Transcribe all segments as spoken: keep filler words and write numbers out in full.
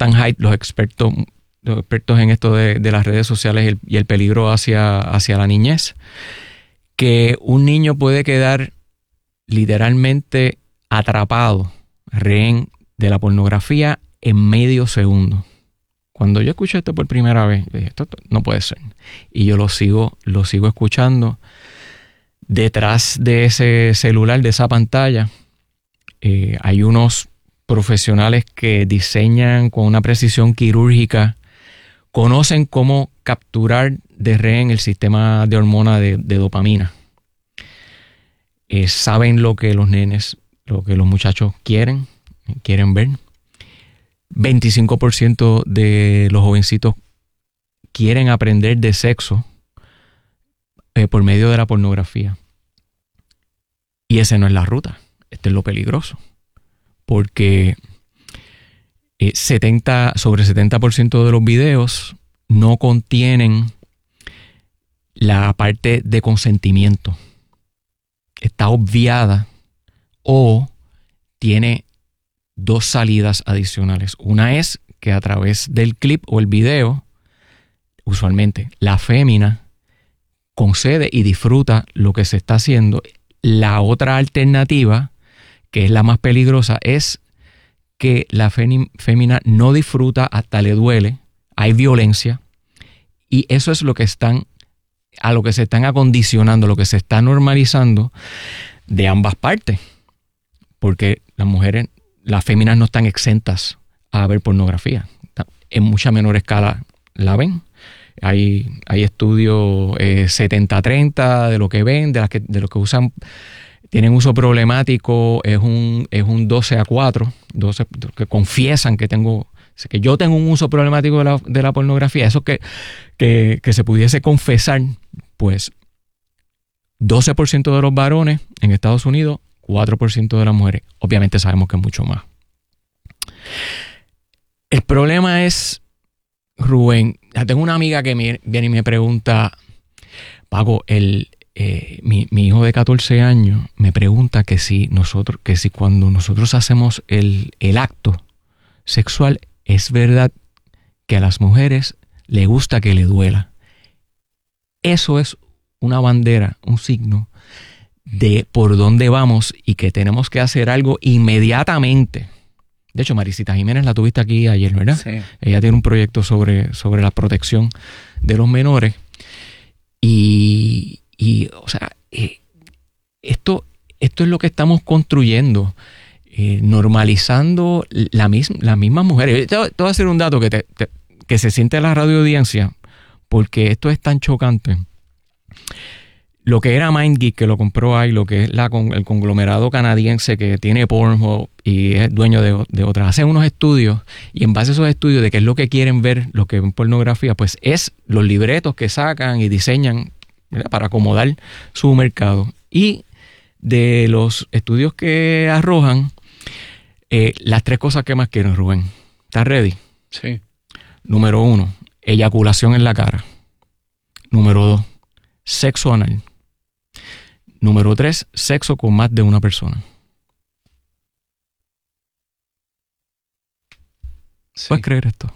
Jonathan Haidt, los expertos, los expertos en esto de, de las redes sociales y el, y el peligro hacia, hacia la niñez, que un niño puede quedar literalmente atrapado, rehén de la pornografía en medio segundo. Cuando yo escuché esto por primera vez, dije, esto no puede ser. Y yo lo sigo, lo sigo escuchando. Detrás de ese celular, de esa pantalla, eh, hay unos profesionales que diseñan con una precisión quirúrgica, conocen cómo capturar de rehén el sistema de hormona de, de dopamina. Eh, saben lo que los nenes, lo que los muchachos quieren, quieren ver. veinticinco por ciento de los jovencitos quieren aprender de sexo eh, por medio de la pornografía. Y esa no es la ruta. Este es lo peligroso. Porque eh, setenta, sobre setenta por ciento de los videos no contienen la parte de consentimiento. Está obviada o tiene dos salidas adicionales. Una es que a través del clip o el video, usualmente la fémina concede y disfruta lo que se está haciendo. La otra alternativa, que es la más peligrosa, es que la fémina no disfruta, hasta le duele, hay violencia, y eso es lo que están, a lo que se están acondicionando, lo que se está normalizando de ambas partes, porque las mujeres, las féminas no están exentas a ver pornografía, en mucha menor escala la ven. Hay, hay estudios eh, setenta treinta de lo que ven, de, las que, de lo que usan, tienen uso problemático, es un, es un doce a cuatro, doce, que confiesan que tengo, que yo tengo un uso problemático de la, de la pornografía. Eso que, que, que se pudiese confesar, pues doce por ciento de los varones en Estados Unidos, cuatro por ciento de las mujeres. Obviamente sabemos que es mucho más. El problema es, Rubén, tengo una amiga que me, viene y me pregunta, Paco, el, eh, mi, mi hijo de catorce años me pregunta que si nosotros, que si cuando nosotros hacemos el, el acto sexual, es verdad que a las mujeres le gusta que le duela. Eso es una bandera, un signo de por dónde vamos y que tenemos que hacer algo inmediatamente. De hecho, Marisita Jiménez la tuviste aquí ayer, ¿verdad? Sí. Ella tiene un proyecto sobre, sobre la protección de los menores. Y, y o sea, eh, esto, esto es lo que estamos construyendo, eh, normalizando la misma, las mismas mujeres. Te, te voy a hacer un dato que, te, te, que se siente en la radio audiencia, porque esto es tan chocante. Lo que era MindGeek, que lo compró ahí, lo que es la, el conglomerado canadiense que tiene Pornhub y es dueño de, de otras, hacen unos estudios y en base a esos estudios de qué es lo que quieren ver, los que ven pornografía, pues es los libretos que sacan y diseñan, ¿verdad?, para acomodar su mercado. Y de los estudios que arrojan, eh, las tres cosas que más quieren, Rubén. ¿Estás ready? Sí. Número uno, eyaculación en la cara. Número dos, sexo anal. Número tres, sexo con más de una persona. Sí. ¿Puedes creer esto?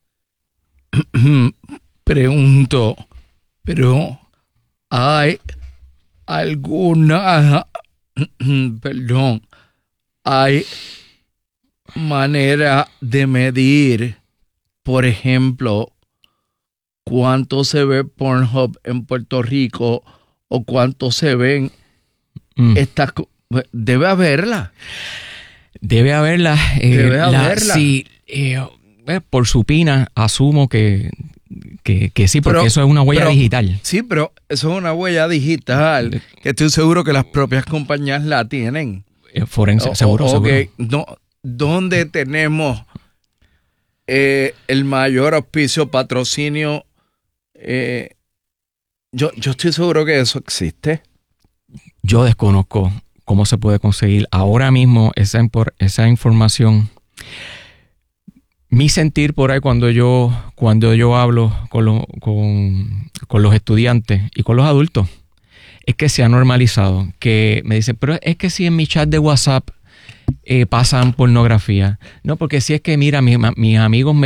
Pregunto, pero ¿hay alguna, perdón, hay manera de medir, por ejemplo, cuánto se ve Pornhub en Puerto Rico o cuánto se ven mm. estas cosas? Debe haberla. Debe haberla. Eh, Debe la, haberla. Sí, eh, por supina, asumo que, que, que sí, porque pero, eso es una huella pero, digital. Sí, pero eso es una huella digital que estoy seguro que las propias compañías la tienen. Eh, forense, o, seguro, okay. seguro. No, ¿dónde tenemos eh, el mayor auspicio, patrocinio? Eh, yo, yo estoy seguro que eso existe. Yo desconozco cómo se puede conseguir ahora mismo esa, esa información. Mi sentir por ahí cuando yo, cuando yo hablo con, lo, con, con los estudiantes y con los adultos es que se ha normalizado. Que me dicen, pero es que si en mi chat de WhatsApp eh, pasan pornografía. No, porque si es que mira, mis, mis amigos me